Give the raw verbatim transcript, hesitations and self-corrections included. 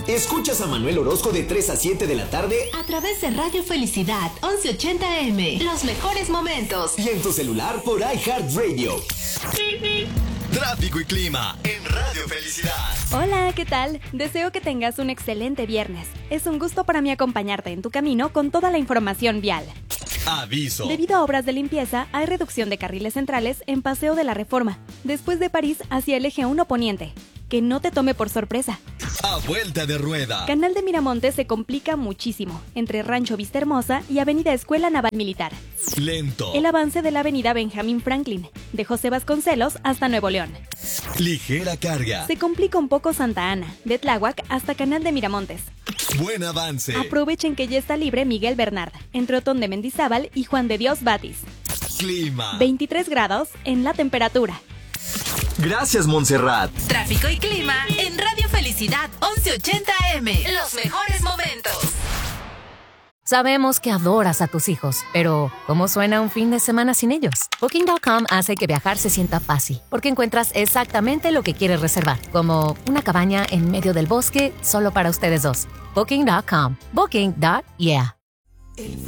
Escuchas a Manuel Orozco de tres a siete de la tarde a través de Radio Felicidad once ochenta eme. Los mejores momentos. Y en tu celular por iHeartRadio. Tráfico y clima en Radio Felicidad. Hola, ¿qué tal? Deseo que tengas un excelente viernes. Es un gusto para mí acompañarte en tu camino con toda la información vial. Aviso. Debido a obras de limpieza, hay reducción de carriles centrales en Paseo de la Reforma, después de París hacia el eje uno poniente. Que no te tome por sorpresa. A vuelta de rueda. Canal de Miramontes se complica muchísimo, entre Rancho Vista Hermosa y Avenida Escuela Naval Militar. Lento. El avance de la Avenida Benjamín Franklin, de José Vasconcelos hasta Nuevo León. Ligera carga. Se complica un poco Santa Ana, de Tláhuac hasta Canal de Miramontes. Buen avance. Aprovechen que ya está libre Miguel Bernard, entre Otón de Mendizábal y Juan de Dios Batis. Clima. veintitrés grados en la temperatura. Gracias, Montserrat. Tráfico y clima en Radio Felicidad once ochenta eme. Los mejores momentos. Sabemos que adoras a tus hijos, pero ¿cómo suena un fin de semana sin ellos? Booking punto com hace que viajar se sienta fácil, porque encuentras exactamente lo que quieres reservar, como una cabaña en medio del bosque solo para ustedes dos. Booking punto com. Booking. Yeah.